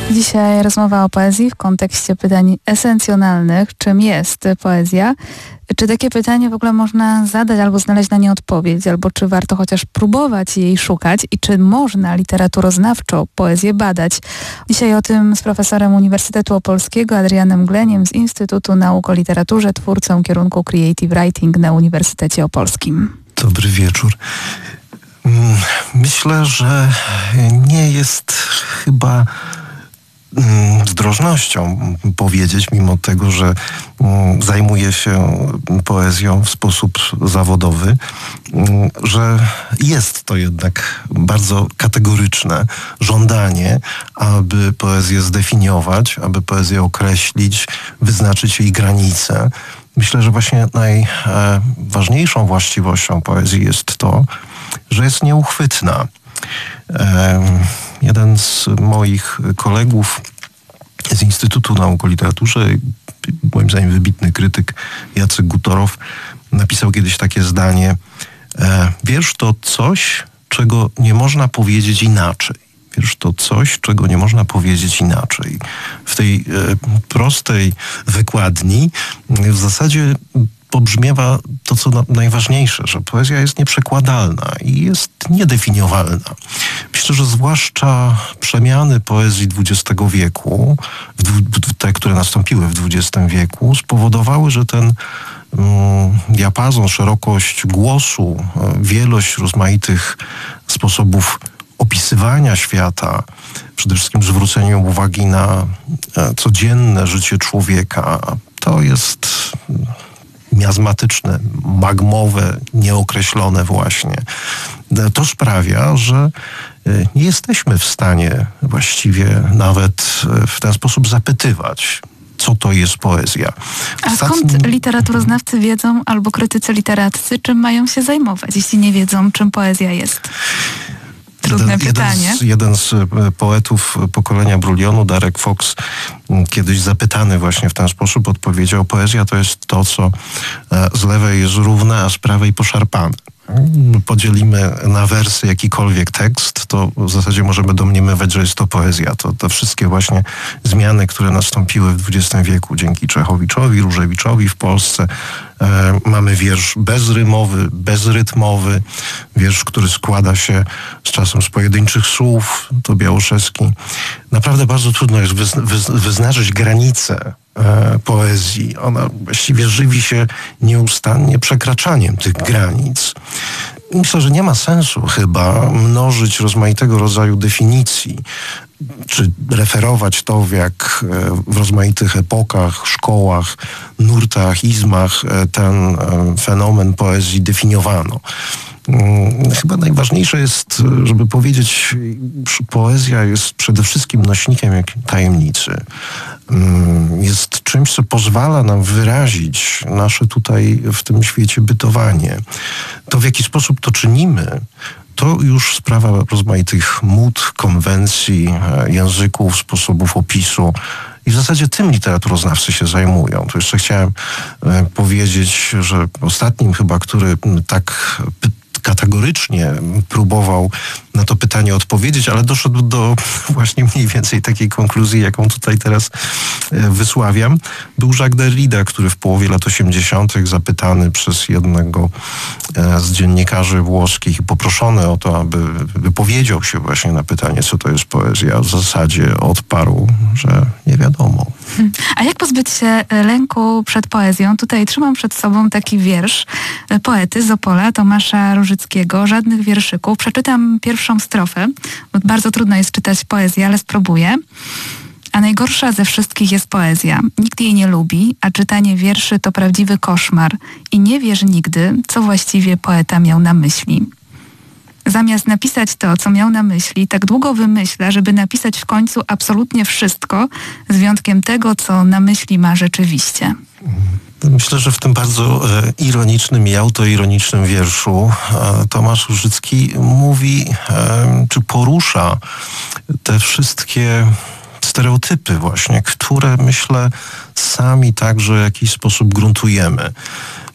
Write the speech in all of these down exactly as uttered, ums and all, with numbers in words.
Dzisiaj rozmowa o poezji w kontekście pytań esencjonalnych. Czym jest poezja? Czy takie pytanie w ogóle można zadać albo znaleźć na nie odpowiedź, albo czy warto chociaż próbować jej szukać i czy można literaturoznawczo poezję badać? Dzisiaj o tym z profesorem Uniwersytetu Opolskiego Adrianem Gleniem z Instytutu Nauk o Literaturze, twórcą kierunku Creative Writing na Uniwersytecie Opolskim. Dobry wieczór. Myślę, że nie jest chyba zdrożnością powiedzieć, mimo tego, że zajmuję się poezją w sposób zawodowy, że jest to jednak bardzo kategoryczne żądanie, aby poezję zdefiniować, aby poezję określić, wyznaczyć jej granice. Myślę, że właśnie najważniejszą właściwością poezji jest to, że jest nieuchwytna. Jeden z moich kolegów z Instytutu Nauk o Literaturze, moim zdaniem wybitny krytyk Jacek Gutorow, napisał kiedyś takie zdanie: wiersz to coś, czego nie można powiedzieć inaczej. Wiersz to coś, czego nie można powiedzieć inaczej. W tej e, prostej wykładni w zasadzie pobrzmiewa to, co na, najważniejsze, że poezja jest nieprzekładalna i jest niedefiniowalna. Myślę, że zwłaszcza przemiany poezji dwudziestego wieku, w, te, które nastąpiły w dwudziestym wieku, spowodowały, że ten mm, diapazon, szerokość głosu, wielość rozmaitych sposobów opisywania świata, przede wszystkim zwróceniu uwagi na codzienne życie człowieka, to jest miazmatyczne, magmowe, nieokreślone właśnie. To sprawia, że nie jesteśmy w stanie właściwie nawet w ten sposób zapytywać, co to jest poezja. A skąd literaturoznawcy wiedzą, albo krytycy literaccy, czym mają się zajmować, jeśli nie wiedzą, czym poezja jest? Trudne jeden, pytanie. Jeden z, jeden z poetów pokolenia Brulionu, Darek Fox, kiedyś zapytany właśnie w ten sposób odpowiedział: poezja to jest to, co z lewej jest równe, a z prawej poszarpane. Podzielimy na wersy jakikolwiek tekst, to w zasadzie możemy domniemywać, że jest to poezja. To te wszystkie właśnie zmiany, które nastąpiły w dwudziestym wieku dzięki Czechowiczowi, Różewiczowi w Polsce. E, mamy wiersz bezrymowy, bezrytmowy, wiersz, który składa się z czasem z pojedynczych słów, to Białoszewski. Naprawdę bardzo trudno jest wyz, wyz, wyznaczyć granice e, poezji. Ona właściwie żywi się nieustannie przekraczaniem tych granic. Myślę, że nie ma sensu chyba mnożyć rozmaitego rodzaju definicji, czy referować to, w jak w rozmaitych epokach, szkołach, nurtach, izmach ten fenomen poezji definiowano. Chyba najważniejsze jest, żeby powiedzieć, że poezja jest przede wszystkim nośnikiem tajemnicy. Jest czymś, co pozwala nam wyrazić nasze tutaj w tym świecie bytowanie. To, w jaki sposób to czynimy, to już sprawa rozmaitych mód, konwencji, języków, sposobów opisu. I w zasadzie tym literaturoznawcy się zajmują. To jeszcze chciałem powiedzieć, że ostatnim chyba, który tak kategorycznie próbował na to pytanie odpowiedzieć, ale doszedł do właśnie mniej więcej takiej konkluzji, jaką tutaj teraz wysławiam. Był Jacques Derrida, który w połowie lat osiemdziesiątych zapytany przez jednego z dziennikarzy włoskich i poproszony o to, aby wypowiedział się właśnie na pytanie, co to jest poezja, w zasadzie odparł, że nie wiadomo. A jak pozbyć się lęku przed poezją? Tutaj trzymam przed sobą taki wiersz poety z Opola, Tomasza Różyckiego, żadnych wierszyków. Przeczytam pierwszą strofę, bo bardzo trudno jest czytać poezję, ale spróbuję. A najgorsza ze wszystkich jest poezja. Nikt jej nie lubi, a czytanie wierszy to prawdziwy koszmar. I nie wiesz nigdy, co właściwie poeta miał na myśli. Zamiast napisać to, co miał na myśli, tak długo wymyśla, żeby napisać w końcu absolutnie wszystko, z wyjątkiem tego, co na myśli ma rzeczywiście. Myślę, że w tym bardzo e, ironicznym i autoironicznym wierszu e, Tomasz Różycki mówi, e, czy porusza te wszystkie stereotypy właśnie, które, myślę, sami także w jakiś sposób gruntujemy.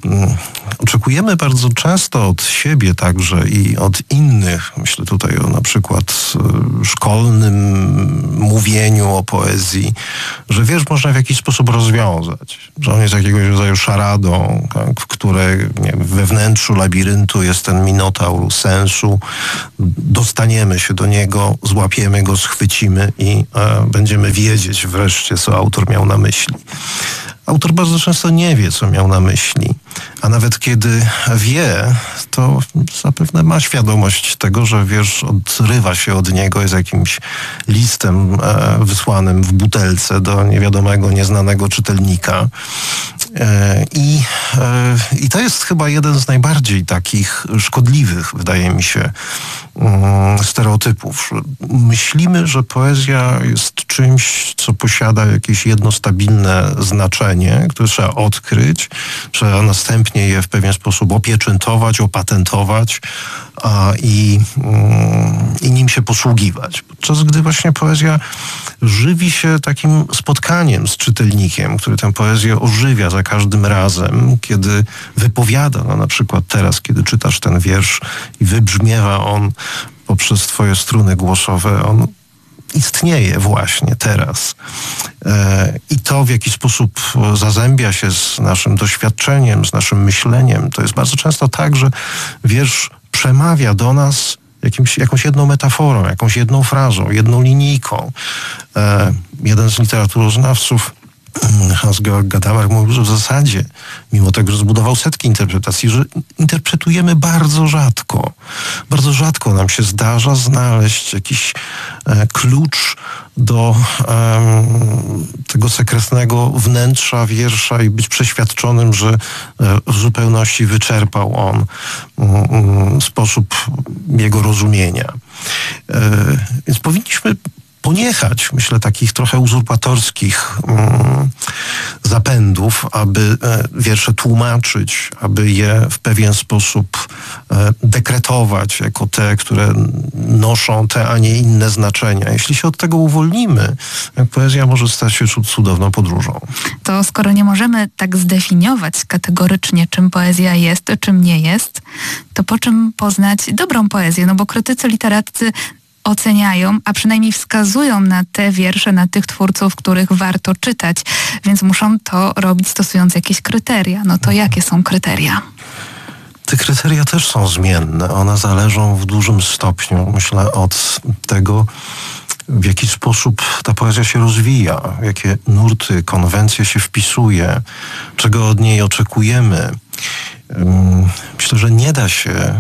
oczekujemy bardzo często od siebie także i od innych, myślę tutaj o na przykład szkolnym mówieniu o poezji, że wiersz można w jakiś sposób rozwiązać, że on jest jakiegoś rodzaju szaradą, tak, w której nie, we wnętrzu labiryntu jest ten minotaur sensu, dostaniemy się do niego, złapiemy go, schwycimy i e, będziemy wiedzieć wreszcie, co autor miał na myśli. Autor bardzo często nie wie, co miał na myśli, a nawet kiedy wie, to zapewne ma świadomość tego, że wiersz odrywa się od niego, jest jakimś listem e, wysłanym w butelce do niewiadomego, nieznanego czytelnika. E, i, e, I to jest chyba jeden z najbardziej takich szkodliwych, wydaje mi się, um, stereotypów. Myślimy, że poezja jest czymś, co posiada jakieś jedno stabilne znaczenie, które trzeba odkryć, trzeba następnie je w pewien sposób opieczętować, opatentować a, i, um, i nim się posługiwać. Podczas gdy właśnie poezja żywi się takim spotkaniem z czytelnikiem, który tę poezję ożywia za każdym razem, kiedy wypowiada, no na przykład teraz, kiedy czytasz ten wiersz i wybrzmiewa on poprzez twoje struny głosowe, on istnieje właśnie teraz. E, I to, w jaki sposób zazębia się z naszym doświadczeniem, z naszym myśleniem, to jest bardzo często tak, że wiersz przemawia do nas jakimś, jakąś jedną metaforą, jakąś jedną frazą, jedną linijką. E, jeden z literaturoznawców, Hans-Georg Gadamer, mówił, że w zasadzie, mimo tego, że zbudował setki interpretacji, że interpretujemy bardzo rzadko. Bardzo rzadko nam się zdarza znaleźć jakiś e, klucz do e, tego sekretnego wnętrza wiersza i być przeświadczonym, że e, w zupełności wyczerpał on e, sposób jego rozumienia. E, więc powinniśmy poniechać, myślę, takich trochę uzurpatorskich um, zapędów, aby e, wiersze tłumaczyć, aby je w pewien sposób e, dekretować jako te, które noszą te, a nie inne znaczenia. Jeśli się od tego uwolnimy, poezja może stać się cudowną podróżą. To skoro nie możemy tak zdefiniować kategorycznie, czym poezja jest, czym nie jest, to po czym poznać dobrą poezję? No bo krytycy literaccy oceniają, a przynajmniej wskazują na te wiersze, na tych twórców, których warto czytać, więc muszą to robić stosując jakieś kryteria. No to jakie są kryteria? Te kryteria też są zmienne. One zależą w dużym stopniu, myślę, od tego, w jaki sposób ta poezja się rozwija, w jakie nurty, konwencje się wpisuje, czego od niej oczekujemy. Myślę, że nie da się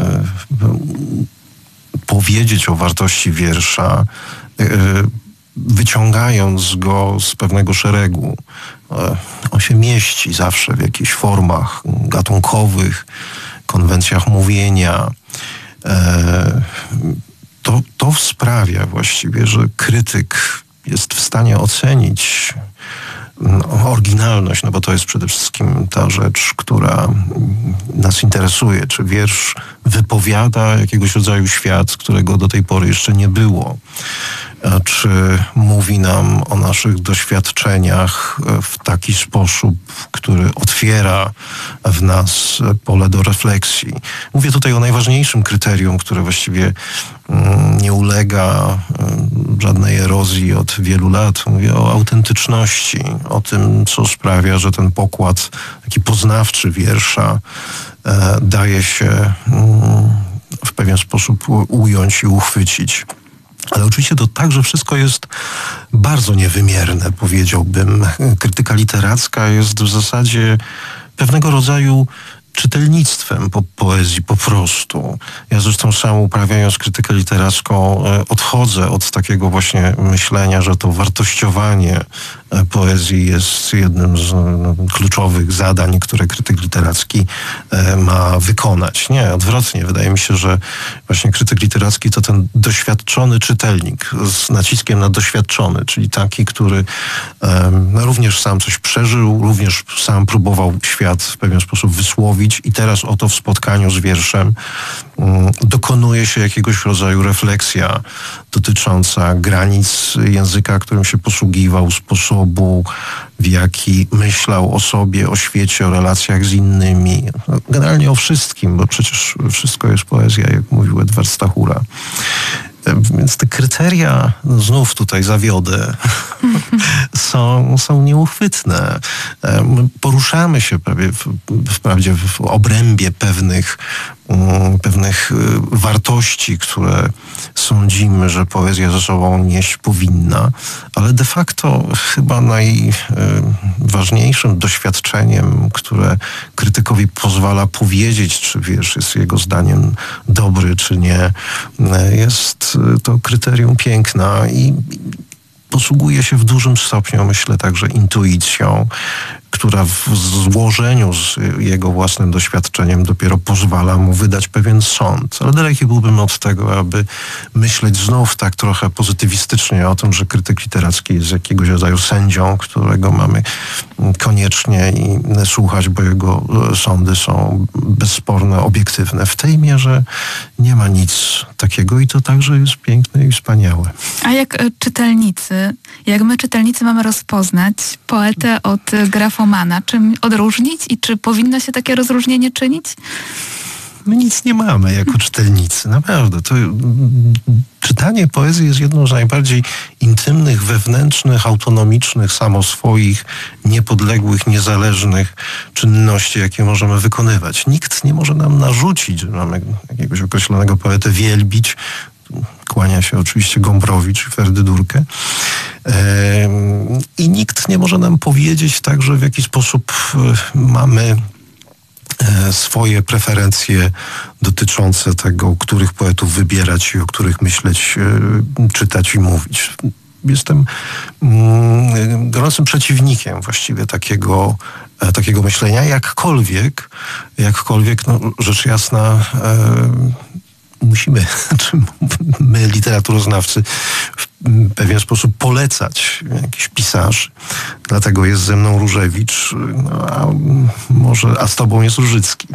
powiedzieć o wartości wiersza, wyciągając go z pewnego szeregu. On się mieści zawsze w jakichś formach gatunkowych, konwencjach mówienia. To, to sprawia właściwie, że krytyk jest w stanie ocenić oryginalność, no bo to jest przede wszystkim ta rzecz, która nas interesuje. Czy wiersz wypowiada jakiegoś rodzaju świat, którego do tej pory jeszcze nie było? Czy mówi nam o naszych doświadczeniach w taki sposób, który otwiera w nas pole do refleksji? Mówię tutaj o najważniejszym kryterium, które właściwie nie ulega żadnej erozji od wielu lat. Mówię o autentyczności, o tym, co sprawia, że ten pokład taki poznawczy wiersza daje się w pewien sposób ująć i uchwycić. Ale oczywiście to także wszystko jest bardzo niewymierne, powiedziałbym. Krytyka literacka jest w zasadzie pewnego rodzaju czytelnictwem po poezji po prostu. Ja zresztą sam, uprawiając krytykę literacką, odchodzę od takiego właśnie myślenia, że to wartościowanie poezji jest jednym z no, kluczowych zadań, które krytyk literacki e, ma wykonać. Nie, odwrotnie. Wydaje mi się, że właśnie krytyk literacki to ten doświadczony czytelnik z naciskiem na doświadczony, czyli taki, który e, no, również sam coś przeżył, również sam próbował świat w pewien sposób wysłowić, mówić i teraz oto w spotkaniu z wierszem um, dokonuje się jakiegoś rodzaju refleksja dotycząca granic języka, którym się posługiwał, sposobu, w jaki myślał o sobie, o świecie, o relacjach z innymi. Generalnie o wszystkim, bo przecież wszystko jest poezja, jak mówił Edward Stachura. Więc te kryteria, no znów tutaj zawiodę, są, są nieuchwytne. My poruszamy się prawie w, wprawdzie w obrębie pewnych, um, pewnych wartości, które sądzimy, że poezja ze sobą nieść powinna, ale de facto chyba najważniejszym doświadczeniem, które krytykowi pozwala powiedzieć, czy wiersz jest jego zdaniem dobry, czy nie, jest to kryterium piękna i posługuje się w dużym stopniu, myślę, także intuicją, która w złożeniu z jego własnym doświadczeniem dopiero pozwala mu wydać pewien sąd. Ale daleki byłbym od tego, aby myśleć znów tak trochę pozytywistycznie o tym, że krytyk literacki jest jakiegoś rodzaju sędzią, którego mamy koniecznie i słuchać, bo jego sądy są bezsporne, obiektywne. W tej mierze nie ma nic takiego i to także jest piękne i wspaniałe. A jak czytelnicy, jak my czytelnicy mamy rozpoznać poetę od grafomana? Czym odróżnić i czy powinno się takie rozróżnienie czynić? My nic nie mamy jako czytelnicy, naprawdę. To, czytanie poezji jest jedną z najbardziej intymnych, wewnętrznych, autonomicznych, samoswoich, niepodległych, niezależnych czynności, jakie możemy wykonywać. Nikt nie może nam narzucić, że mamy jakiegoś określonego poetę wielbić. Kłania się oczywiście Gombrowicz i Ferdydurkę. I nikt nie może nam powiedzieć także, w jaki sposób mamy swoje preferencje dotyczące tego, których poetów wybierać i o których myśleć, czytać i mówić. Jestem gorącym przeciwnikiem właściwie takiego, takiego myślenia, jakkolwiek, jakkolwiek, no, rzecz jasna, musimy, czy my, literaturoznawcy, w pewien sposób polecać jakiś pisarzy. Dlatego jest ze mną Różewicz, no, a może, a z tobą jest Różycki.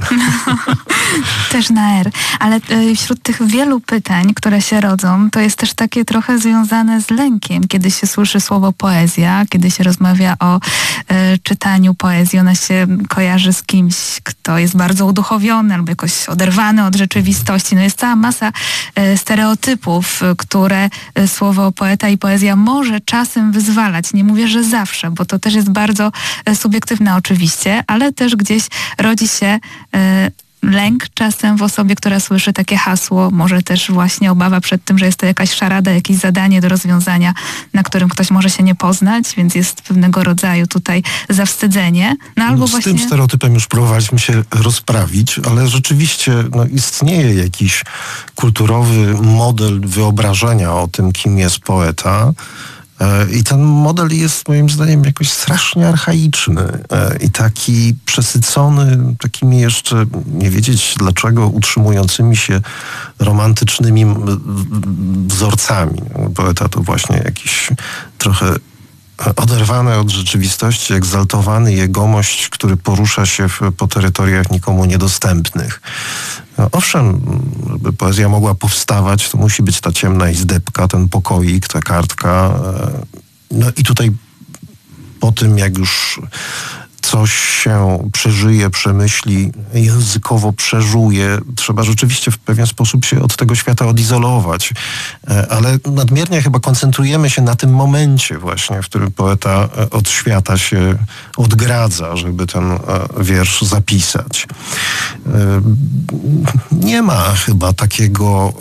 Też na R. Ale y, wśród tych wielu pytań, które się rodzą, to jest też takie trochę związane z lękiem, kiedy się słyszy słowo poezja, kiedy się rozmawia o y, czytaniu poezji. Ona się kojarzy z kimś, kto jest bardzo uduchowiony albo jakoś oderwany od rzeczywistości. No jest cała masa y, stereotypów, y, które y, słowo poeta i poezja może czasem wyzwalać. Nie mówię, że zawsze, bo to też jest bardzo y, subiektywne oczywiście, ale też gdzieś rodzi się y, lęk czasem w osobie, która słyszy takie hasło, może też właśnie obawa przed tym, że jest to jakaś szarada, jakieś zadanie do rozwiązania, na którym ktoś może się nie poznać, więc jest pewnego rodzaju tutaj zawstydzenie. No, albo no, z właśnie... tym stereotypem już próbowaliśmy się rozprawić, ale rzeczywiście no, istnieje jakiś kulturowy model wyobrażenia o tym, kim jest poeta. I ten model jest moim zdaniem jakoś strasznie archaiczny i taki przesycony takimi jeszcze, nie wiedzieć dlaczego, utrzymującymi się romantycznymi wzorcami. Poeta to właśnie jakiś trochę oderwany od rzeczywistości, egzaltowany jegomość, który porusza się w, po terytoriach nikomu niedostępnych. No, owszem, żeby poezja mogła powstawać, to musi być ta ciemna izdebka, ten pokoik, ta kartka. No i tutaj po tym, jak już coś się przeżyje, przemyśli, językowo przeżuje, trzeba rzeczywiście w pewien sposób się od tego świata odizolować. Ale nadmiernie chyba koncentrujemy się na tym momencie właśnie, w którym poeta od świata się odgradza, żeby ten wiersz zapisać. Nie ma chyba takiego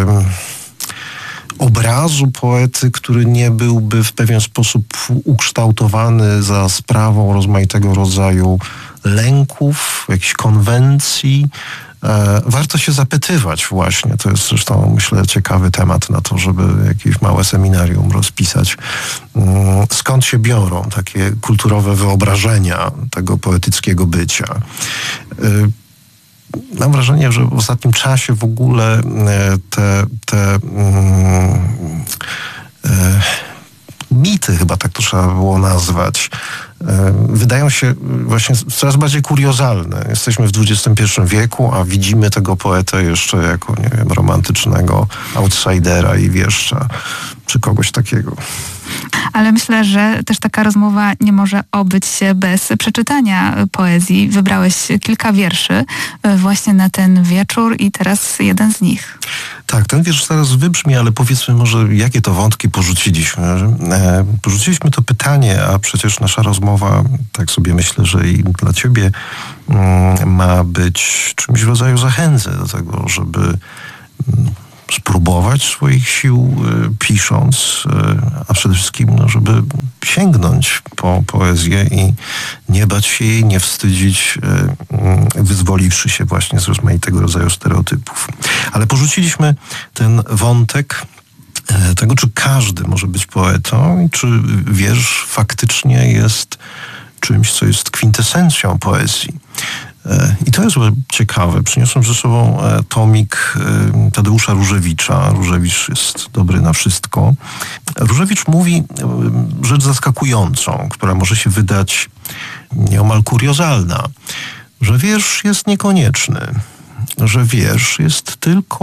obrazu poety, który nie byłby w pewien sposób ukształtowany za sprawą rozmaitego rodzaju lęków, jakichś konwencji. E, warto się zapytywać właśnie. To jest zresztą, myślę, ciekawy temat na to, żeby jakieś małe seminarium rozpisać. Mm, skąd się biorą takie kulturowe wyobrażenia tego poetyckiego bycia? E, Mam wrażenie, że w ostatnim czasie w ogóle te, te mm, e, mity mity, chyba tak to trzeba było nazwać, wydają się właśnie coraz bardziej kuriozalne. Jesteśmy w dwudziestym pierwszym wieku, a widzimy tego poetę jeszcze jako, nie wiem, romantycznego outsidera i wieszcza, czy kogoś takiego. Ale myślę, że też taka rozmowa nie może obyć się bez przeczytania poezji. Wybrałeś kilka wierszy właśnie na ten wieczór i teraz jeden z nich. Tak, ten wiersz zaraz wybrzmi, ale powiedzmy może, jakie to wątki porzuciliśmy. E, porzuciliśmy to pytanie, a przecież nasza rozmowa, tak sobie myślę, że i dla ciebie mm, ma być czymś w rodzaju zachęty do tego, żeby mm, spróbować swoich sił y, pisząc, y, a przede wszystkim, no, żeby sięgnąć po poezję i nie bać się jej, nie wstydzić, y, y, wyzwoliwszy się właśnie z rozmaitego rodzaju stereotypów. Ale porzuciliśmy ten wątek y, tego, czy każdy może być poetą i czy wiersz faktycznie jest czymś, co jest kwintesencją poezji. I to jest ciekawe. Przyniosłem ze sobą tomik Tadeusza Różewicza. Różewicz jest dobry na wszystko. Różewicz mówi rzecz zaskakującą, która może się wydać nieomal kuriozalna, że wiersz jest niekonieczny, że wiersz jest tylko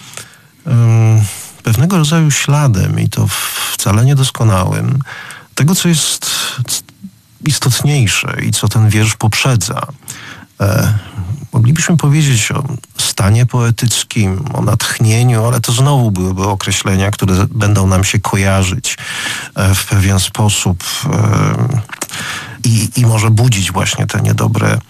um, pewnego rodzaju śladem i to wcale niedoskonałym tego, co jest istotniejsze i co ten wiersz poprzedza. E, moglibyśmy powiedzieć o stanie poetyckim, o natchnieniu, ale to znowu byłyby określenia, które będą nam się kojarzyć e, w pewien sposób e, i, i może budzić właśnie te niedobre e,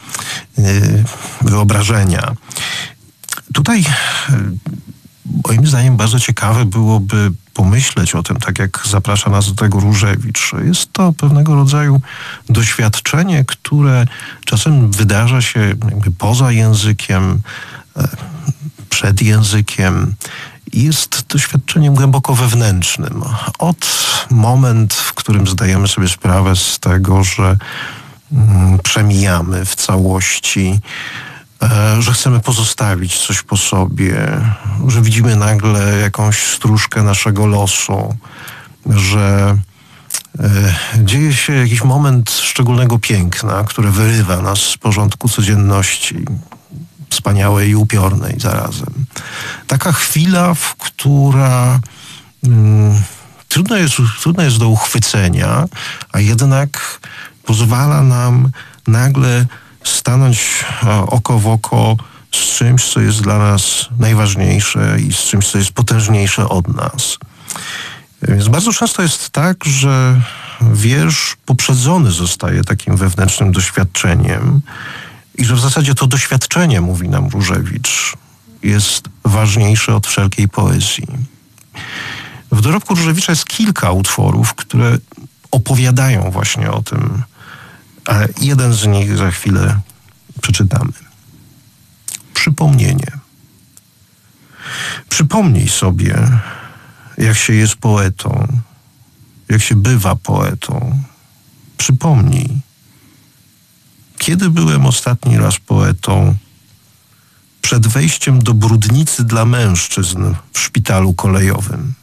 wyobrażenia. Tutaj e, moim zdaniem bardzo ciekawe byłoby pomyśleć o tym, tak jak zaprasza nas do tego Różewicz. Jest to pewnego rodzaju doświadczenie, które czasem wydarza się jakby poza językiem, przed językiem. Jest doświadczeniem głęboko wewnętrznym. Od moment, w którym zdajemy sobie sprawę z tego, że mm, przemijamy w całości, że chcemy pozostawić coś po sobie, że widzimy nagle jakąś stróżkę naszego losu, że y, dzieje się jakiś moment szczególnego piękna, które wyrywa nas z porządku codzienności, wspaniałej i upiornej zarazem. Taka chwila, w która y, trudno jest, trudno jest do uchwycenia, a jednak pozwala nam nagle stanąć oko w oko z czymś, co jest dla nas najważniejsze i z czymś, co jest potężniejsze od nas. Więc bardzo często jest tak, że wiersz poprzedzony zostaje takim wewnętrznym doświadczeniem i że w zasadzie to doświadczenie, mówi nam Różewicz, jest ważniejsze od wszelkiej poezji. W dorobku Różewicza jest kilka utworów, które opowiadają właśnie o tym, ale jeden z nich za chwilę przeczytamy. Przypomnienie. Przypomnij sobie, jak się jest poetą, jak się bywa poetą. Przypomnij, kiedy byłem ostatni raz poetą przed wejściem do brudnicy dla mężczyzn w szpitalu kolejowym.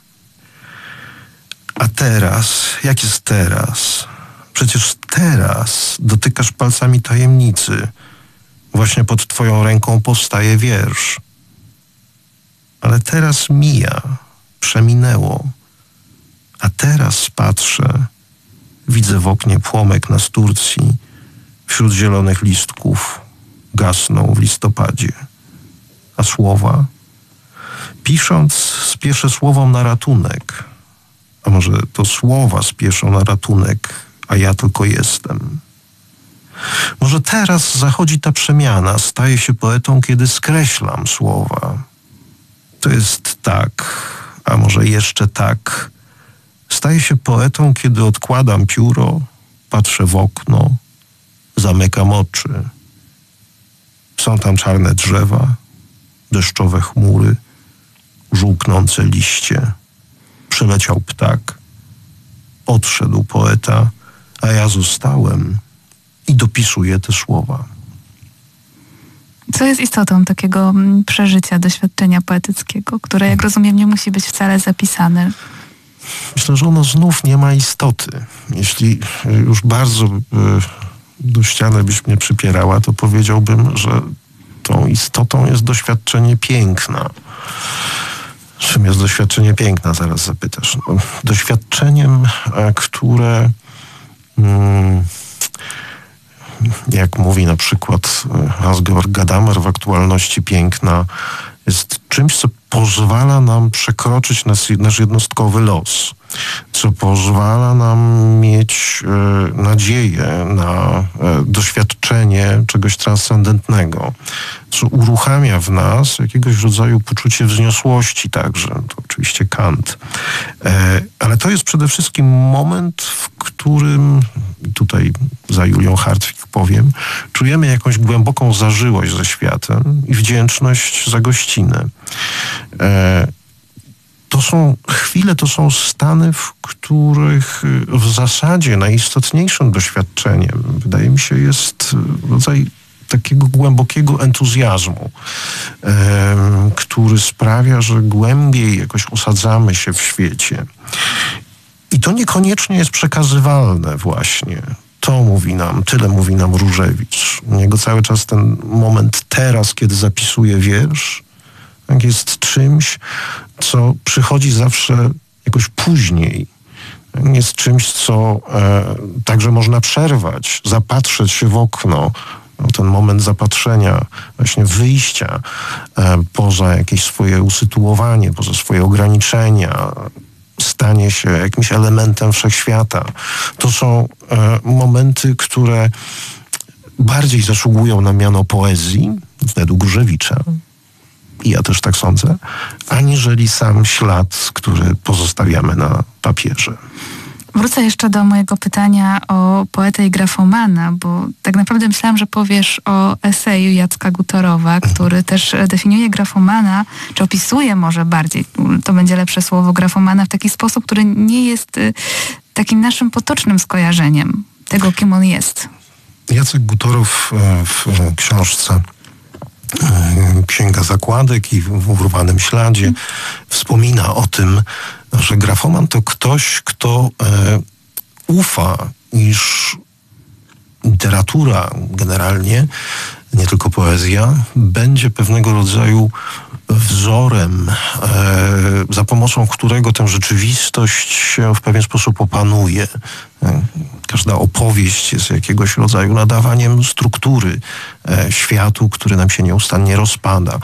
A teraz, jak jest teraz? Przecież teraz dotykasz palcami tajemnicy. Właśnie pod twoją ręką powstaje wiersz. Ale teraz mija, przeminęło. A teraz patrzę, widzę w oknie płomek na Sturcji. Wśród zielonych listków gasną w listopadzie. A słowa? Pisząc, spieszę słowom na ratunek. A może to słowa spieszą na ratunek, a ja tylko jestem. Może teraz zachodzi ta przemiana, staję się poetą, kiedy skreślam słowa. To jest tak, a może jeszcze tak. Staję się poetą, kiedy odkładam pióro, patrzę w okno, zamykam oczy. Są tam czarne drzewa, deszczowe chmury, żółknące liście. Przeleciał ptak, odszedł poeta, a ja zostałem i dopisuję te słowa. Co jest istotą takiego przeżycia, doświadczenia poetyckiego, które, jak rozumiem, nie musi być wcale zapisane? Myślę, że ono znów nie ma istoty. Jeśli już bardzo y, do ściany byś mnie przypierała, to powiedziałbym, że tą istotą jest doświadczenie piękna. Czym jest doświadczenie piękna, zaraz zapytasz. No, doświadczeniem, które mm, jak mówi na przykład Hans-Georg Gadamer w Aktualności piękna, jest czymś, co pozwala nam przekroczyć nas, nasz jednostkowy los, co pozwala nam mieć e, nadzieję na e, doświadczenie czegoś transcendentnego, co uruchamia w nas jakiegoś rodzaju poczucie wzniosłości także, to oczywiście Kant. E, ale to jest przede wszystkim moment, w którym, tutaj za Julią Hartwig powiem, czujemy jakąś głęboką zażyłość ze światem i wdzięczność za gościnę. E, To są chwile, to są stany, w których w zasadzie najistotniejszym doświadczeniem, wydaje mi się, jest rodzaj takiego głębokiego entuzjazmu, e, który sprawia, że głębiej jakoś osadzamy się w świecie. I to niekoniecznie jest przekazywalne właśnie. To mówi nam, tyle mówi nam Różewicz. U niego cały czas ten moment teraz, kiedy zapisuje wiersz, jest czymś, co przychodzi zawsze jakoś później. Jest czymś, co e, także można przerwać, zapatrzeć się w okno. No, ten moment zapatrzenia, właśnie wyjścia e, poza jakieś swoje usytuowanie, poza swoje ograniczenia, stanie się jakimś elementem wszechświata. To są e, momenty, które bardziej zasługują na miano poezji, według Różewicza, i ja też tak sądzę, aniżeli sam ślad, który pozostawiamy na papierze. Wrócę jeszcze do mojego pytania o poetę i grafomana, bo tak naprawdę myślałam, że powiesz o eseju Jacka Gutorowa, który też definiuje grafomana, czy opisuje może bardziej, to będzie lepsze słowo, grafomana w taki sposób, który nie jest takim naszym potocznym skojarzeniem tego, kim on jest. Jacek Gutorow w książce Księga Zakładek i w Urwanym Śladzie hmm. wspomina o tym, że grafoman to ktoś, kto e, ufa, iż literatura generalnie, nie tylko poezja, będzie pewnego rodzaju wzorem, e, za pomocą którego tę rzeczywistość się w pewien sposób opanuje. E, każda opowieść jest jakiegoś rodzaju nadawaniem struktury e, światu, który nam się nieustannie rozpada.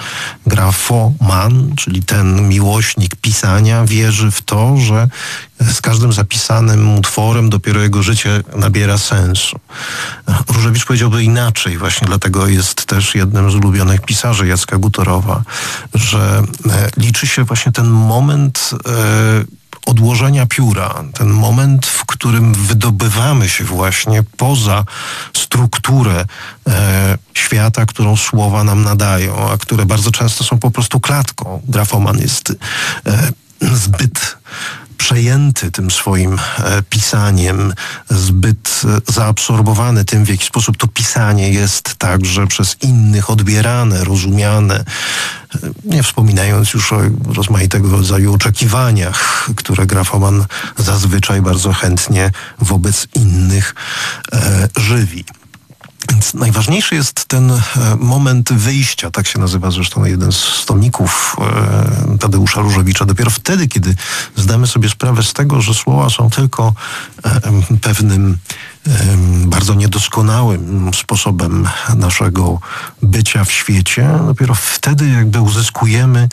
Grafoman, czyli ten miłośnik pisania, wierzy w to, że z każdym zapisanym utworem dopiero jego życie nabiera sensu. Różewicz powiedziałby inaczej, właśnie dlatego jest też jednym z ulubionych pisarzy Jacka Gutorowa, że e, liczy się właśnie ten moment e, odłożenia pióra, ten moment, w którym wydobywamy się właśnie poza strukturę e, świata, którą słowa nam nadają, a które bardzo często są po prostu klatką. Grafoman jest e, zbyt przejęty tym swoim e, pisaniem, zbyt e, zaabsorbowany tym, w jaki sposób to pisanie jest także przez innych odbierane, rozumiane, e, nie wspominając już o rozmaitego rodzaju oczekiwaniach, które grafoman zazwyczaj bardzo chętnie wobec innych e, żywi. Więc najważniejszy jest ten e, moment wyjścia, tak się nazywa zresztą jeden z tomików e, Tadeusza Różewicza. Dopiero wtedy, kiedy zdamy sobie sprawę z tego, że słowa są tylko e, pewnym e, bardzo niedoskonałym sposobem naszego bycia w świecie, dopiero wtedy jakby uzyskujemy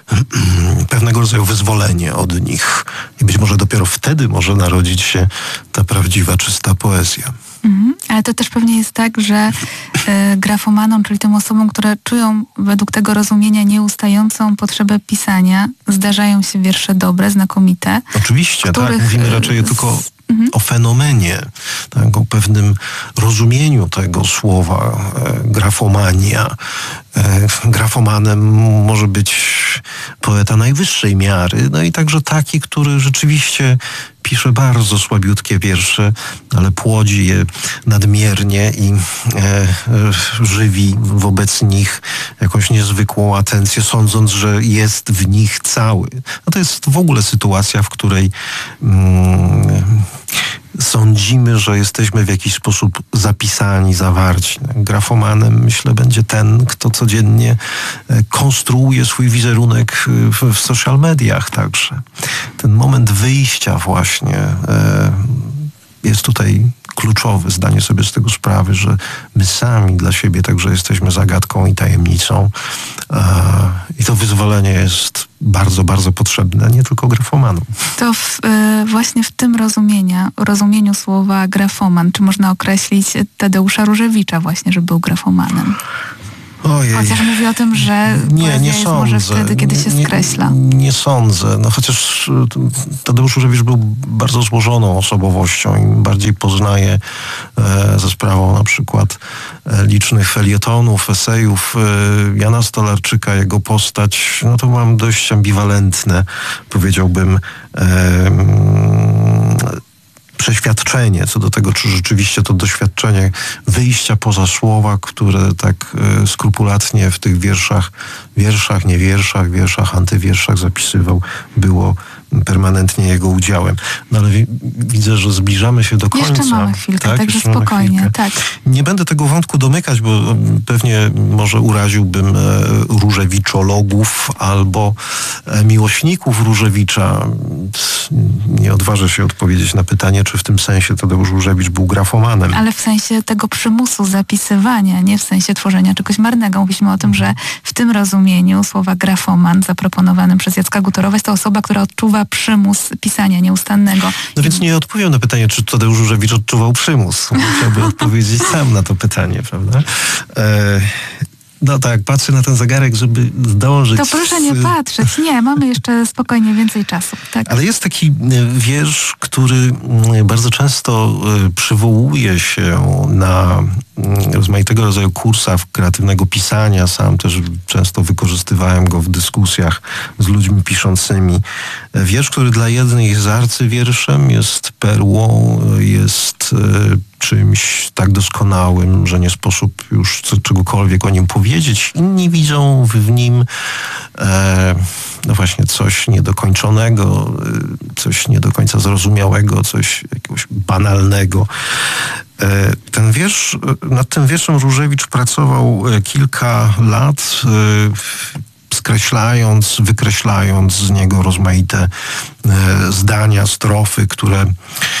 pewnego rodzaju wyzwolenie od nich. I być może dopiero wtedy może narodzić się ta prawdziwa, czysta poezja. Mhm. Ale to też pewnie jest tak, że y, grafomanom, czyli tym osobom, które czują według tego rozumienia nieustającą potrzebę pisania, zdarzają się wiersze dobre, znakomite. Oczywiście, których, tak. Mówimy raczej z... tylko mhm. o fenomenie, tak, o pewnym rozumieniu tego słowa e, grafomania. E, grafomanem może być poeta najwyższej miary, no i także taki, który rzeczywiście pisze bardzo słabiutkie wiersze, ale płodzi je nadmiernie i e, e, żywi wobec nich jakąś niezwykłą atencję, sądząc, że jest w nich cały. No to jest w ogóle sytuacja, w której mm, sądzimy, że jesteśmy w jakiś sposób zapisani, zawarci. Grafomanem, myślę, będzie ten, kto codziennie konstruuje swój wizerunek w, w social mediach także. Ten moment wyjścia właśnie e, jest tutaj kluczowy, zdanie sobie z tego sprawy, że my sami dla siebie także jesteśmy zagadką i tajemnicą. E, I to wyzwolenie jest bardzo, bardzo potrzebne, nie tylko grafomanom. To w, y, właśnie w tym rozumienia, rozumieniu słowa grafoman, czy można określić Tadeusza Różewicza właśnie, że był grafomanem? Ojej. Chociaż mówi o tym, że nie, nie jest sądzę. może wtedy, kiedy się nie, skreśla. Nie, nie sądzę. No chociaż Tadeusz Różewicz był bardzo złożoną osobowością. Im bardziej poznaję e, ze sprawą na przykład e, licznych felietonów, esejów e, Jana Stolarczyka, jego postać, no to mam dość ambiwalentne, powiedziałbym, e, przeświadczenie co do tego, czy rzeczywiście to doświadczenie wyjścia poza słowa, które tak e, skrupulatnie w tych wierszach, wierszach, nie wierszach, wierszach, antywierszach zapisywał, było permanentnie jego udziałem. No ale wi- widzę, że zbliżamy się do końca. Jeszcze mamy chwilkę, tak? także Jeszcze mamy spokojnie. chwilkę. Tak. Nie będę tego wątku domykać, bo pewnie może uraziłbym e, różewiczologów albo e, miłośników Różewicza. Nie odważę się odpowiedzieć na pytanie, czy w tym sensie Tadeusz Różewicz był grafomanem. Ale w sensie tego przymusu zapisywania, nie w sensie tworzenia czegoś marnego. Mówiliśmy o tym, że w tym rozumieniu słowa grafoman zaproponowanym przez Jacka Gutorowa jest to osoba, która odczuwa przymus pisania nieustannego. No więc nie odpowiem na pytanie, czy Tadeusz Różewicz odczuwał przymus. Musiałby odpowiedzieć sam na to pytanie, prawda? E, no tak, patrzę na ten zegarek, żeby zdążyć. To proszę nie patrzeć. Nie, mamy jeszcze spokojnie więcej czasu. Tak. Ale jest taki wiersz, który bardzo często przywołuje się na rozmaitego rodzaju kursach kreatywnego pisania. Sam też często wykorzystywałem go w dyskusjach z ludźmi piszącymi. Wiersz, który dla jednych jest arcywierszem, jest perłą, jest czymś tak doskonałym, że nie sposób już czegokolwiek o nim powiedzieć. Inni widzą w nim e, no właśnie coś niedokończonego, coś nie do końca zrozumiałego, coś jakiegoś banalnego. E, ten wiersz, nad tym wierszem Różewicz pracował kilka lat, e, skreślając, wykreślając z niego rozmaite e, zdania, strofy, które e,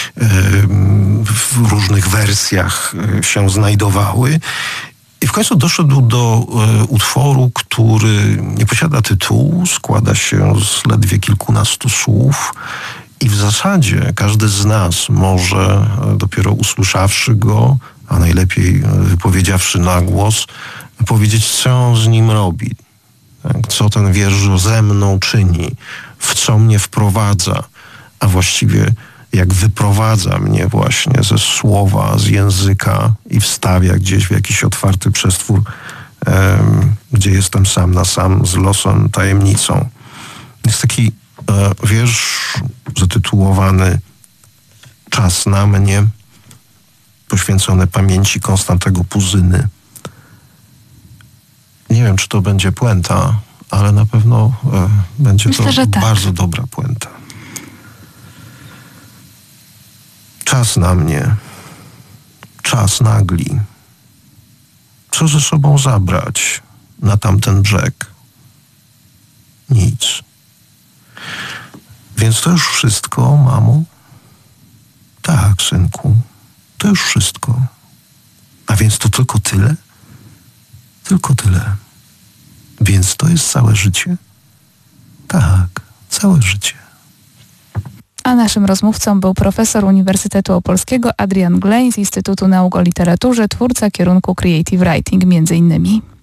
w różnych wersjach e, się znajdowały. I w końcu doszedł do e, utworu, który nie posiada tytułu, składa się z ledwie kilkunastu słów i w zasadzie każdy z nas może, e, dopiero usłyszawszy go, a najlepiej wypowiedziawszy na głos, powiedzieć, co on z nim robi. Co ten wiersz ze mną czyni, w co mnie wprowadza, a właściwie jak wyprowadza mnie właśnie ze słowa, z języka i wstawia gdzieś w jakiś otwarty przestwór, em, gdzie jestem sam na sam z losem, tajemnicą. Jest taki e, wiersz zatytułowany Czas na mnie, poświęcony pamięci Konstantego Puzyny. Nie wiem, czy to będzie puenta, ale na pewno e, będzie Myślę, to że tak. bardzo dobra puenta. Czas na mnie, czas nagli. Co ze sobą zabrać na tamten brzeg? Nic. Więc to już wszystko, mamo? Tak, synku, to już wszystko. A więc to tylko tyle? Tylko tyle. Więc to jest całe życie? Tak, całe życie. A naszym rozmówcą był profesor Uniwersytetu Opolskiego Adrian Glej z Instytutu Nauk o Literaturze, twórca kierunku Creative Writing między innymi.